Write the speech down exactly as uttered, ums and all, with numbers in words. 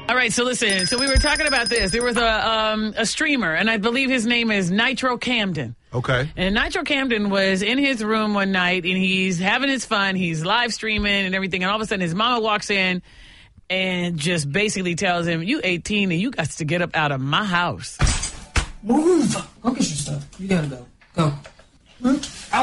All right, so listen. So we were talking about this. There was a um, a streamer, and I believe his name is Nitro Camden. Okay. And Nitro Camden was in his room one night, and he's having his fun. He's live streaming and everything, and all of a sudden his mama walks in and just basically tells him, you eighteen and you got to get up out of my house. Move. Go get your stuff. You gotta go. Go. Hmm?